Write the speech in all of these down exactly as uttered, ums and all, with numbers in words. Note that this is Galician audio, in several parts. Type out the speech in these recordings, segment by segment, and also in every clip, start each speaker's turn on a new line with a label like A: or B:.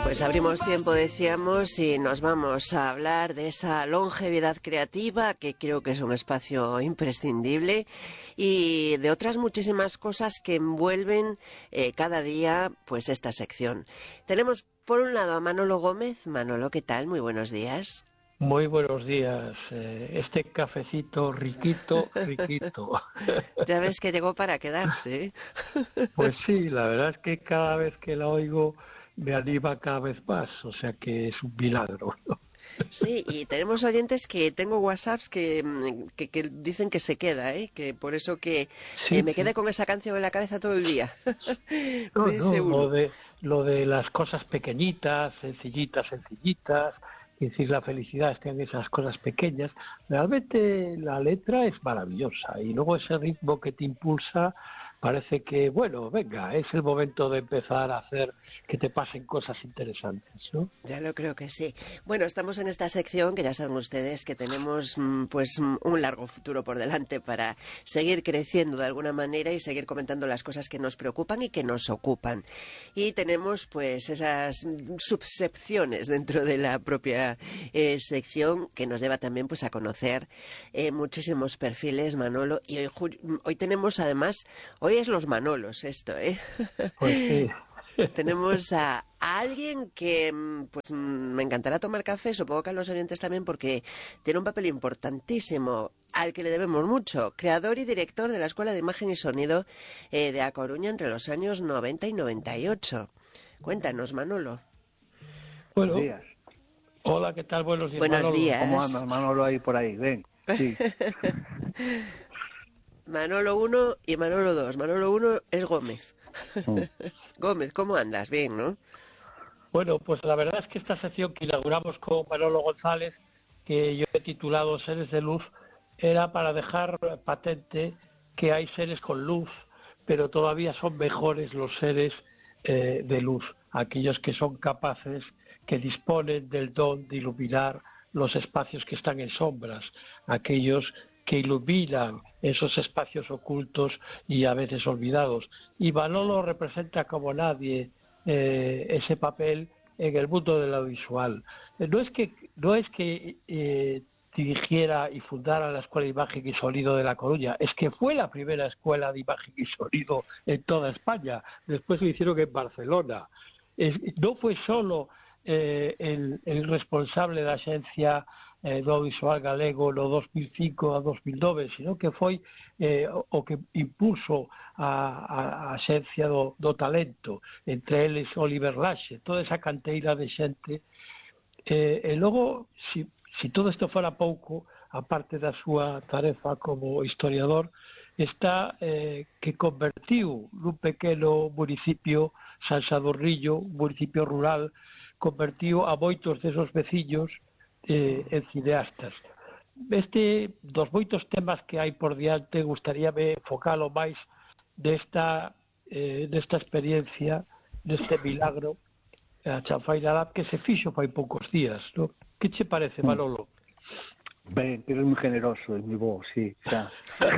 A: Pues abrimos tiempo, decíamos, y nos vamos a hablar de esa longevidad creativa, que creo que es un espacio imprescindible, y de otras muchísimas cosas que envuelven eh, cada día pues esta sección. Tenemos por un lado a Manolo Gómez. Manolo, ¿qué tal? Muy buenos días.
B: Muy buenos días. Eh, este cafecito riquito, riquito.
A: Ya ves que llegó para quedarse.
B: Pues sí, la verdad es que cada vez que la oigo me anima cada vez más, o sea que es un milagro, ¿no?
A: Sí, y tenemos oyentes que tengo WhatsApps que, que, que dicen que se queda, ¿eh? Que por eso que
B: Sí,
A: eh, me
B: sí.
A: quedé con esa canción en la cabeza todo el día.
B: No,
A: Me dice
B: no,
A: uno.
B: lo de, lo de las cosas pequeñitas, sencillitas, sencillitas, es decir, la felicidad está en esas cosas pequeñas. Realmente la letra es maravillosa y luego ese ritmo que te impulsa parece que, bueno, venga, es el momento de empezar a hacer que te pasen cosas interesantes, ¿no?
A: Ya lo creo que sí. Bueno, estamos en esta sección que ya saben ustedes que tenemos mm, pues mm, un largo futuro por delante para seguir creciendo de alguna manera y seguir comentando las cosas que nos preocupan y que nos ocupan. Y tenemos pues esas mm, subsecciones dentro de la propia eh, sección que nos lleva también pues a conocer eh, muchísimos perfiles, Manolo. Y hoy, ju- hoy tenemos además, hoy es los Manolos esto, ¿eh?
B: Pues sí.
A: Tenemos a, a alguien que mm, pues mm, me encantará tomar café, supongo que a los oyentes también, porque tiene un papel importantísimo al que le debemos mucho. Creador y director de la Escuela de Imagen y Sonido eh, de A Coruña entre los años noventa y noventa y ocho. Cuéntanos, Manolo.
B: Bueno,
C: Buenos días.
B: hola, ¿qué tal? Buenos días,
A: Buenos
B: Manolo.
C: ¿Cómo
A: días.
C: anda Manolo ahí por ahí? Ven. Sí.
A: Manolo uno y Manolo dos. Manolo uno es Gómez.
C: Mm.
A: Gómez, ¿cómo andas? Bien, ¿no?
B: Bueno, pues la verdad es que esta sección que inauguramos con Manolo González, que yo he titulado Seres de Luz, era para dejar patente que hay seres con luz, pero todavía son mejores los seres eh, de luz, aquellos que son capaces, que disponen del don de iluminar los espacios que están en sombras, aquellos que iluminan esos espacios ocultos y a veces olvidados. Y Manolo representa como nadie eh, ese papel en el mundo del audiovisual. Eh, No es que, no es que eh, dirigiera y fundara la Escuela de Imagen y Sonido de La Coruña, es que fue la primera escuela de imagen y sonido en toda España. Después lo hicieron en Barcelona. Es, no fue solo eh, el, el responsable da Axencia eh, do Audiovisual Galego no dos mil cinco a dos mil nove, sino que foi eh, o que impulso a, a, a Axencia do, do Talento, entre eles Oliver Laxe, toda esa canteira de xente. Eh, e logo, si, si todo isto fora pouco, aparte da súa tarefa como historiador, está eh, que convertiu nun pequeno municipio, San Sadurrillo, un municipio rural, convertiu a moitos desos veciños eh, en cineastas. Este, dos moitos temas que hai por diante, gustaríame focalo máis desta, eh, desta experiencia, deste milagro, a Chanfaina Lab, que se fixo fai poucos días, ¿no? Que che parece, Manolo?
C: Ven, que eres muy generoso, es muy bo, sí. Xa.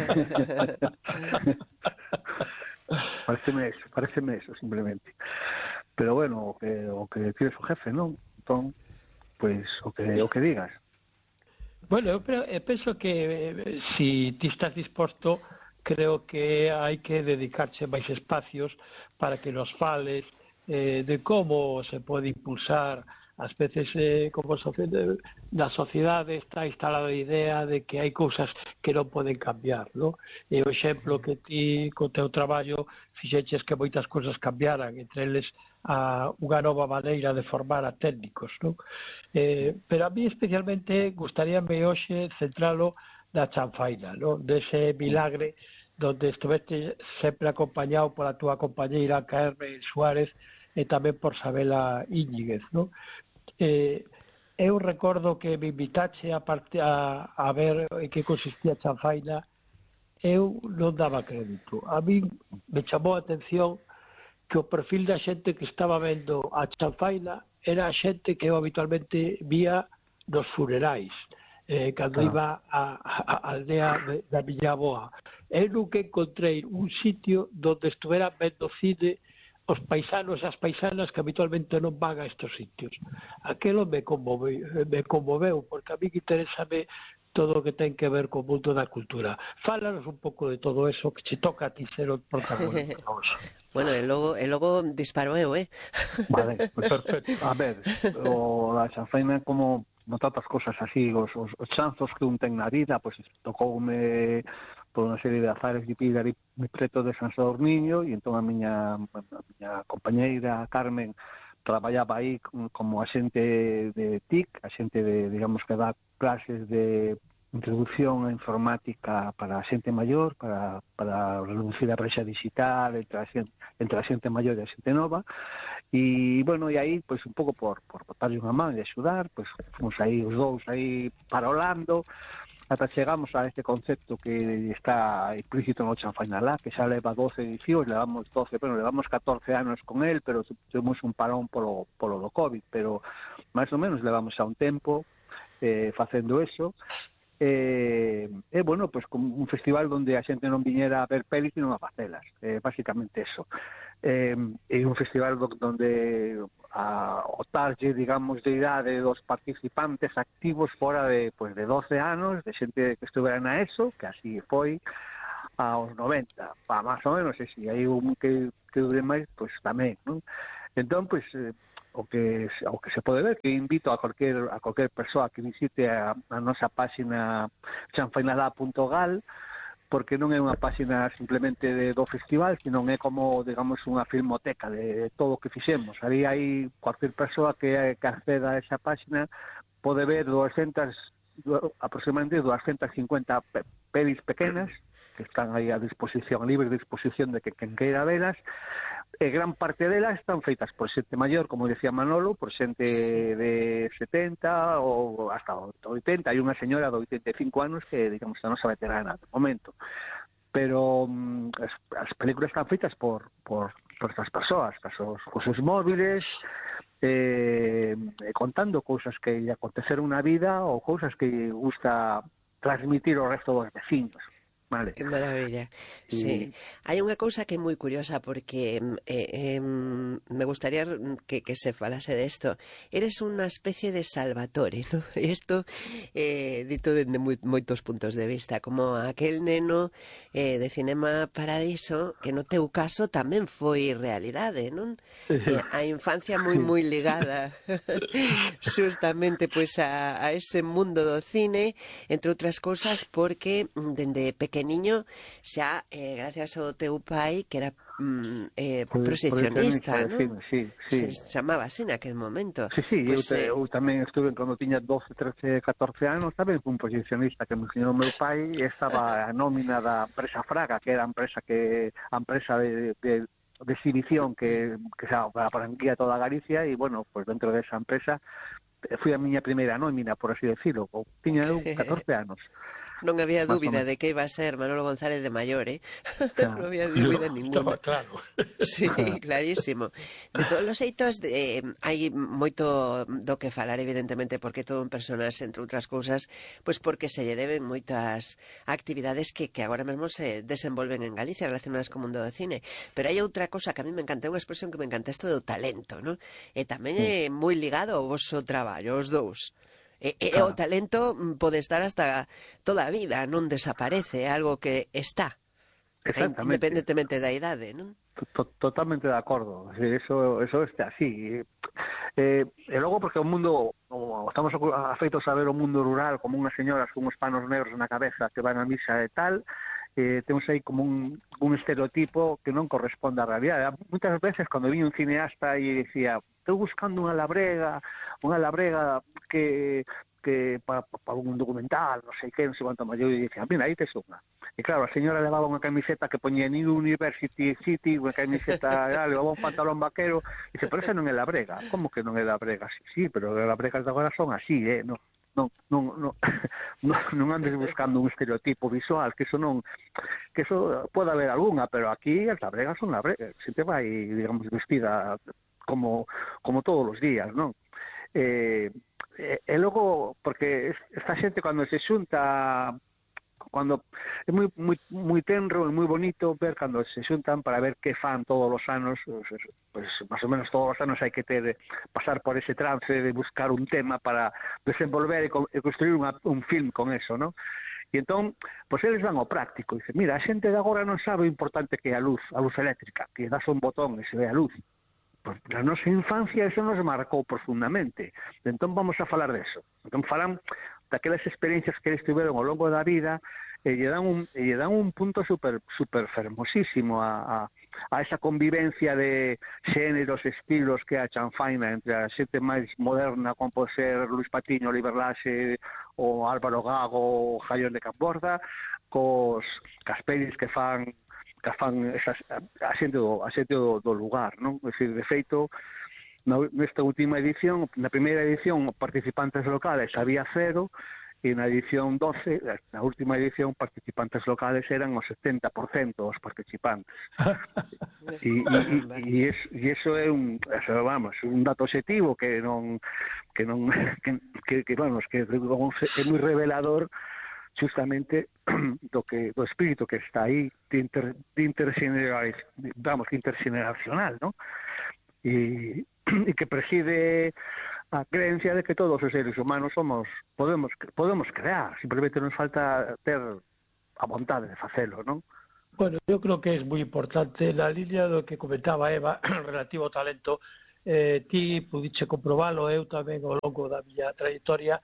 C: pareceme eso, pareceme eso, simplemente. Pero bueno, o que, o que decide su jefe, ¿no? Entón, pues, o que, o que digas.
B: Bueno, eu, pre- eu penso que eh, si ti estás disposto, creo que hai que dedicarche máis espacios para que nos fales eh, de como se pode impulsar. Ás veces eh, como soci- na sociedade está instalada a idea de que hai cousas que non poden cambiar, ¿no? E o exemplo que ti co teu traballo fixeches que moitas cousas cambiaran, entre eles a unha nova maneira de formar a técnicos, ¿no? Eh, pero a mí especialmente gustaríame hoxe centralo na chanfaina, ¿no? Dese milagre donde estuveste sempre acompañado pola túa compañeira Carmen Suárez e tamén por Sabela Íñiguez, ¿no? Eh, eu recordo que me invitache a, parte, a, a ver en que consistía a chanfaina. Eu non daba crédito. A mí me chamou a atención que o perfil da xente que estaba vendo a chanfaina era a xente que eu habitualmente vía nos funerais, eh, cando
C: Claro.
B: iba a, a, a aldea de, da miña avoa. Eu nunca encontrei un sitio donde estuvera vendo cine os paisanos e as paisanas que habitualmente non van a estos sitios. Aquelo me conmoveu, me conmoveu porque a mí interésame todo o que ten que ver co mundo da cultura. Fálanos un pouco de todo eso que che toca a ti ser o protagonista hoxe.
A: Bueno, e logo, e logo disparo eu, eh?
C: Vale, pues perfecto. A ver, o a chanfaina como como tantas cosas así, os, os, os chanzos que un ten na vida, pois pues, tocoume por unha serie de azares de vida ali moi preto de San Sadurniño, e entón a miña, a miña compañeira Carmen traballaba aí como axente de T I C, axente de, digamos, que dá clases de introducción á informática para a xente maior, para, para reducir a brecha digital entre a xente, entre a xente maior e a xente nova. E, bueno, e aí, pois, un pouco por, por botarlle unha man e axudar, pois, fomos aí os dous aí parolando, ata chegamos a este concepto que está implícito no Chanfainalá, que xa leva doce edicións, levamos doce, bueno, levamos catorce anos con el, pero tuvimos un parón polo, polo do COVID, pero máis ou menos levamos xa un tempo eh, facendo eso. E, eh, bueno, pues como un festival onde a xente non viñera a ver pelis e non a facelas, eh, basicamente eso. Eh, é un festival onde a, o target, digamos, de idade dos participantes activos fora de, pues, de doce anos, de xente que estuvera na ESO, que así foi, aos noventa, pa, máis ou menos, e se hai un que, que dure máis, pues tamén, non? Entón, pues, eh, o que o que se pode ver, que invito a cualquier a cualquier persoa que visite a, a nosa páxina chanfainalá punto gal, porque non é unha páxina simplemente de, do festival, sino é como, digamos, unha filmoteca de todo o que fixemos. Ali hai cualquier persoa que, que acceda a esa páxina pode ver doscientas, aproximadamente doscientas cincuenta pe, pelis pequenas que están aí a disposición, libre disposición de que quen queira velas. E gran parte delas están feitas por xente maior, como decía Manolo, por xente de setenta ou hasta oitenta. Hai unha señora de oitenta e cinco anos que, digamos, a nosa veterana de momento. Pero um, as, as películas están feitas por, por, por estas persoas, casos, cos seus móviles, eh, contando cousas que lle aconteceron na vida ou cousas que gusta transmitir ao resto dos vecinos. Vale.
A: Que maravilla. Sí. Hai unha cousa que é moi curiosa porque eh, eh, me gustaría que, que se falase de esto. Eres unha especie de Salvatore, ¿no? Isto eh, dito dende moi, moitos puntos de vista, como aquel neno eh, de Cinema Paradiso que no teu caso tamén foi realidade, non? Eh, a infancia moi moi ligada justamente pois a, a ese mundo do cine, entre outras cousas porque dende pequeno pequeniño xa, eh, gracias ao teu pai que era mm, eh, proxeccionista, non?
C: Sí, sí.
A: Se chamaba así naquel momento.
C: Sí, sí,
A: pues,
C: eu, te,
A: eh...
C: eu tamén estuve cando tiña doce, trece, catorce anos, tamén un proxeccionista que me ensinou meu pai, e estaba a nómina da empresa Fraga, que era a empresa que a empresa de, de, de exhibición que, que xa franquía toda Galicia, e bueno, pues dentro desa empresa fui a miña primeira nómina, por así decirlo, tiña eu catorce anos.
A: Non había dúbida de que iba a ser Manolo González de maior, eh? Claro. Non había dúbida
B: no,
A: ninguna.
B: Claro.
A: Sí, clarísimo. De todos os xeitos, eh, hai moito do que falar, evidentemente, porque todo un personaxe, entre outras cousas, pois porque se lle deben moitas actividades que, que agora mesmo se desenvolven en Galicia relacionadas co mundo do cine. Pero hai outra cousa que a mí me encanta, unha expresión que me encanta, isto do talento, non? E tamén é moi ligado ao vosso traballo, os dous. E, e claro. O talento pode estar hasta toda a vida, non desaparece, é algo que está, independentemente da idade, non?
C: Totalmente de acordo, eso, eso está así. Eh, e logo porque o mundo, o, estamos afeitos a ver o mundo rural como unhas señoras con uns panos negros na cabeza que van a misa e tal, eh, temos aí como un, un estereotipo que non corresponde á realidade. Muitas veces, cando viña un cineasta e dicía, estou buscando unha labrega, unha labrega que que para pa un documental, non sei que, non sei quanto maior, e dicía, mira, aí tes unha. E claro, a señora levaba unha camiseta que poñía New University City, unha camiseta, levaba un pantalón vaquero, e dice, pero esa non é labrega. Como que non é labrega? Sí, sí, pero as labregas de agora son así, eh, non. Non, non, non, non, non andes buscando un estereotipo visual, que eso non, que eso pode haber algunha, pero aquí as labregas son labregas, se te vai, digamos, vestida como, como todos os días, non? Eh, e, e logo, porque esta xente cando se xunta cuando é moi moi moi tenro e moi bonito ver cando se xuntan para ver que fan todos os anos, pues, pues máis ou menos todos os anos hai que ter pasar por ese trance de buscar un tema para desenvolver e, co e construir unha, un film con eso, ¿no? E entón, pois eles van ao práctico, dice, mira, a xente de agora non sabe o importante que é a luz, a luz eléctrica, que das un botón e se ve a luz. Pois na nosa infancia eso nos marcou profundamente. Entón vamos a falar deso. Entón falan daquelas experiencias que eles tiveron ao longo da vida e lle dan un, e lle dan un punto super, super fermosísimo a, a, a esa convivencia de xéneros, estilos que a chanfaina entre a xente máis moderna como pode ser Luis Patiño, Oliver Laxe, o Álvaro Gago, o Jaión de Camborda, cos caspelis que fan que fan esas, a xente do, a xente do, do lugar, non? É dicir, de feito, nesta última edición, na primeira edición, participantes locales había cero, e na edición doce, na última edición, participantes locales eran o setenta por cento dos participantes. e, e, e, es, e eso é un, eso, vamos, un dato objetivo que non que non que, que, que vamos, que é moi revelador justamente do que do espírito que está aí de, inter, de intergeneracional, vamos, intergeneracional, ¿no? E, e que preside a creencia de que todos os seres humanos somos podemos podemos crear, simplemente nos falta ter a vontade de facelo, ¿no?
B: Bueno, yo creo que es muy importante la línea do que comentaba Eva relativo ao talento. Eh, ti pudiche comprobalo, eu tamén ao longo da miña trayectoria,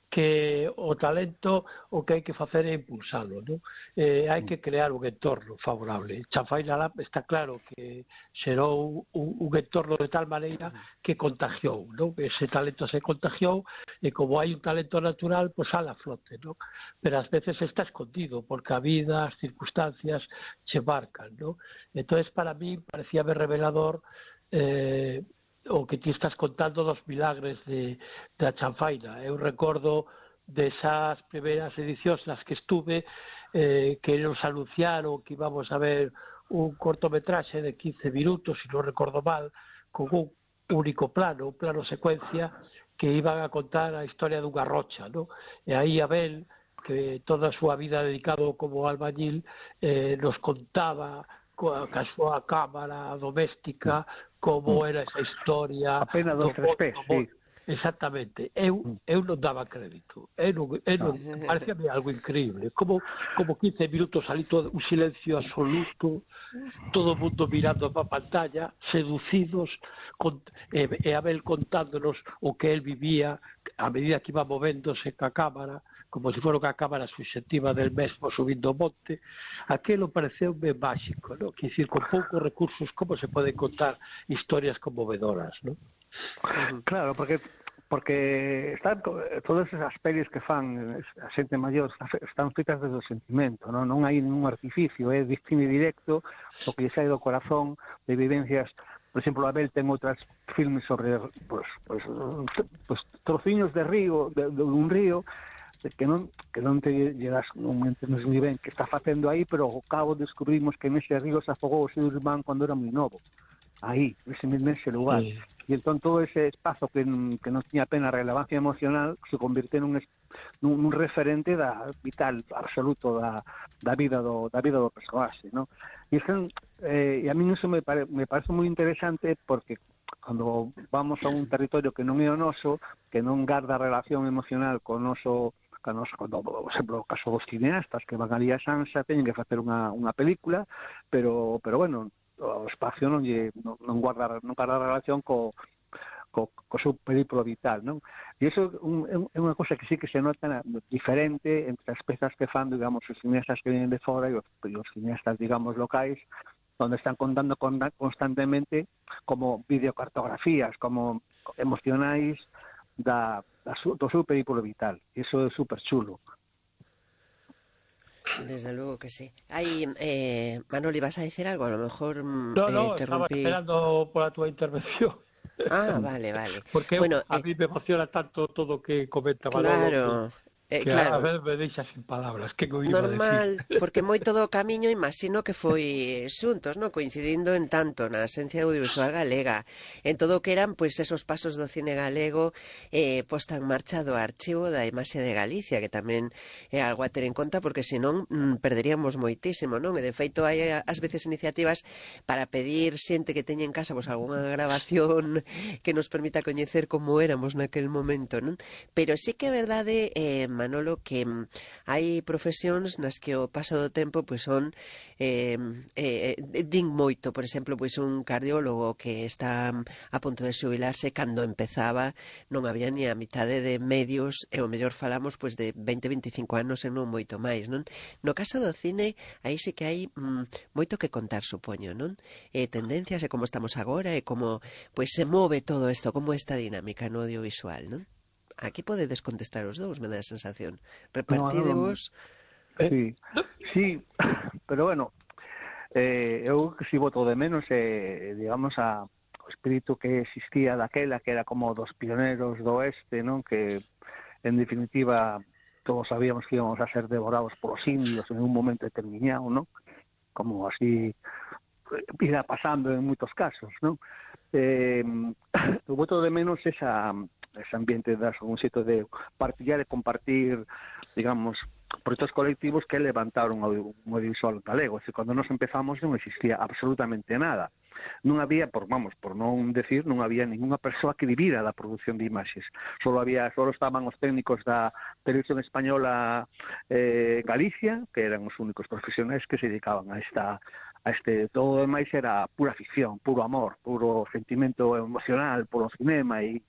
B: que o talento o que hai que facer é impulsalo, non? Eh, hai que crear un entorno favorable. Chanfaina Lab está claro que xerou un, un entorno de tal maneira que contagiou, non? Ese talento se contagiou e como hai un talento natural, pois sale a flote, non? Pero ás veces está escondido porque a vida, as circunstancias che marcan, non? Entonces, para mí, parecíame revelador eh, o que ti estás contando dos milagres de, da chanfaina. Eu recordo desas primeiras edicións nas que estuve eh, que nos anunciaron que íbamos a ver un cortometraxe de quince minutos, se non recordo mal, con un único plano, un plano secuencia que iban a contar a historia dunha rocha, ¿no? E aí Abel, que toda a súa vida dedicado como albañil, eh, nos contaba coa, coa súa cámara doméstica como era esa historia
C: apenas dos tres pés, sí.
B: Exactamente, eu, eu non daba crédito, eu non, eu non, parecía algo increíble, como, como quince minutos ali todo un silencio absoluto, todo o mundo mirando para a pantalla, seducidos, con, e, e Abel contándonos o que el vivía a medida que iba movéndose ca cámara, como se fora unha cámara subxectiva del mesmo subindo o monte. Aquelo pareceume máxico, ¿no? Quer dicir, con poucos recursos, como se poden contar historias conmovedoras, ¿no?
C: Claro, porque porque están todas esas pelis que fan a xente maior están feitas desde o sentimento, non, non hai ningún artificio, é de cine directo, o que lle sai do corazón, de vivencias. Por exemplo, Abel ten outras filmes sobre pues, pues, pues, trociños de río, de, de un río, que non que non te llegas, non entendes moi ben que está facendo aí, pero ao cabo descubrimos que nese río se afogou o seu irmán cando era moi novo. Aí, nese, nese lugar. Sí. E entón todo ese espazo que, que non tiña apenas relevancia emocional se convirte nun, nun, nun referente da vital absoluto da, da vida do da vida do persoaxe, ¿no? E, eso, eh, e a mí eso me, pare, me parece moi interesante porque cando vamos a un territorio que non é o noso, que non garda relación emocional con o noso Nos, cando, por exemplo, o caso dos cineastas que van ali a Sansa teñen que facer unha, unha película, pero, pero bueno, o espacio non, lle, non, non guarda non guarda relación co, co, co seu periplo vital, non? E iso é unha cosa que sí que se nota diferente entre as pezas que fan, digamos, os cineastas que vienen de fora e os, e os cineastas, digamos, locais, onde están contando constantemente como videocartografías, como emocionais da, da su, do seu periplo vital. E iso é super chulo.
A: Desde luego que sí. Hay, eh, Manoli, ¿vas a decir algo? A lo mejor
B: no,
A: eh,
B: no,
A: interrumpí.
B: Estaba esperando por la tu intervención.
A: Ah, vale, vale.
B: Porque
A: bueno,
B: a
A: eh,
B: mí me emociona tanto todo que comenta
A: Manolo. Claro. Eh,
B: que
A: claro.
B: a veces me deixa sin palabras, que co iba
A: Normal,
B: a decir.
A: porque moito do camiño imagino que foi xuntos, no? Coincidindo en tanto na esencia audiovisual galega, en todo o que eran pois esos pasos do cine galego eh, posta en marcha do Archivo da Imaxe de Galicia, que tamén é algo a ter en conta, porque senón mm, perderíamos moitísimo, non? E de feito hai ás veces iniciativas para pedir xente que teña en casa pois, algunha grabación que nos permita coñecer como éramos naquel momento, non? Pero sí que é verdade, eh, Manolo, que mm, hai profesións nas que o paso do tempo pois son eh, eh, din moito, por exemplo, pois un cardiólogo que está a punto de xubilarse, cando empezaba non había ni a mitade de medios e o mellor falamos pois de veinte, veinticinco anos e non moito máis, non? No caso do cine, aí sí que hai mm, moito que contar, supoño, non? E tendencias e como estamos agora e como pois se move todo isto, como esta dinámica no audiovisual, non? Aquí podedes contestar os dous, me dá a sensación. Repartidevos...
C: No, no, sí, sí, pero bueno, eh, eu que si voto de menos, eh, digamos, a, o espírito que existía daquela, que era como dos pioneros do oeste, non? Que, en definitiva, todos sabíamos que íbamos a ser devorados polos indios en un momento determinado, non? Como así irá pasando en moitos casos, non? Eh, eu voto de menos esa... ese ambiente das un xeito de partillar e compartir, digamos, proxectos colectivos que levantaron o audiovisual galego. Es decir, cando nos empezamos non existía absolutamente nada. Non había, por vamos, por non decir, non había ninguna persoa que vivira da produción de imaxes. Solo había, solo estaban os técnicos da Televisión Española eh, Galicia, que eran os únicos profesionais que se dedicaban a esta a este, todo demais era pura ficción, puro amor, puro sentimento emocional, puro cinema e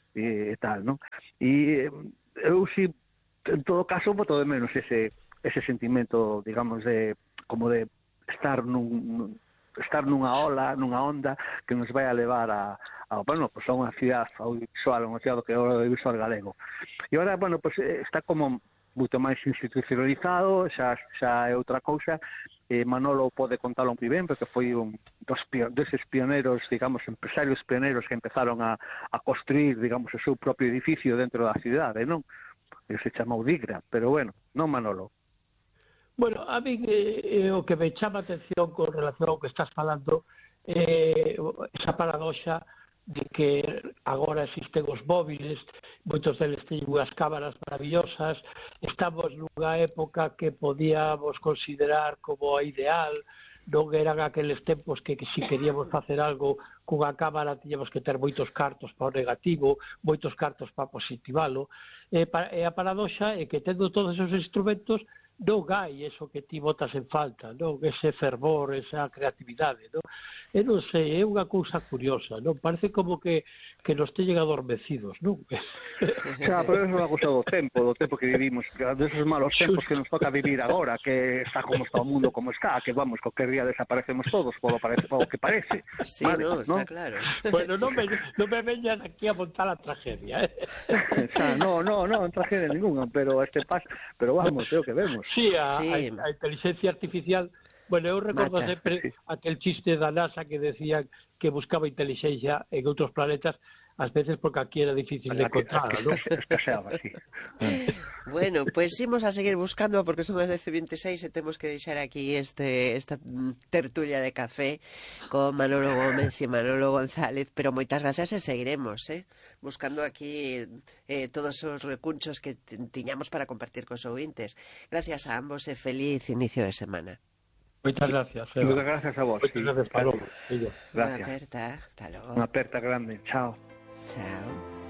C: e tal, non? E eu si, en todo caso, boto de menos ese ese sentimento, digamos, de como de estar nun estar nunha ola, nunha onda que nos vai a levar a, a bueno, pues a unha cidade audiovisual, unha cidade que é o audiovisual galego. E agora, bueno, pues está como moito máis institucionalizado, xa, xa é outra cousa. eh, Manolo pode contalo moi ben, porque foi un dos deses pioneros, digamos, empresarios pioneros que empezaron a, a construir, digamos, o seu propio edificio dentro da cidade, non? E se chamou Digra, pero bueno, non Manolo.
B: Bueno, a mí eh, o que me chama a atención con relación ao que estás falando eh, esa paradoxa de que agora existen os móviles, moitos deles teñen unhas cámaras maravillosas, estamos nunha época que podíamos considerar como a ideal, non eran aqueles tempos que, que si queríamos facer algo cunha cámara tiñamos que ter moitos cartos para o negativo, moitos cartos para positivalo, e, e a paradoxa é que tendo todos esos instrumentos non hai eso que ti botas en falta, non? Ese fervor, esa creatividade, non? E non sei, é unha cousa curiosa, non? Parece como que, que nos teñen adormecidos, non?
C: Xa, pero é unha cousa do tempo, do tempo que vivimos, desos malos tempos que nos toca vivir agora, que está como está o mundo como está, que vamos, cualquier día desaparecemos todos, polo, parece, polo que parece.
A: Sí,
C: vale,
A: no, está
C: ¿no?
A: claro.
B: Bueno, non me, non me veñan aquí a montar a tragedia, eh?
C: Xa, no, no, no, non tragedia ninguna, pero este pas, pero vamos, é o que vemos.
B: Sí, a,
A: Sí.
B: a, a inteligencia artificial. Bueno, eu recordo
A: Mata,
B: sempre
C: sí.
B: aquel chiste da NASA que decían que buscaba inteligencia en outros planetas, ás veces porque aquí era difícil de encontrar, ¿no?
C: Escaseaba, sí.
A: Bueno, pois pues imos a seguir buscando porque son as dez e veintiséis e temos que deixar aquí este esta tertulia de café con Manolo Gómez e Manolo González, pero moitas gracias e seguiremos, eh? Buscando aquí eh, todos os recunchos que tiñamos para compartir cos ouvintes. Gracias a ambos e feliz inicio de semana.
B: Moitas gracias. Eva.
C: Moitas gracias a vos.
B: Moitas
C: sí.
B: gracias, Paloma.
C: Gracias.
A: Unha aperta, hasta logo.
C: Unha aperta grande, chao.
A: Chao.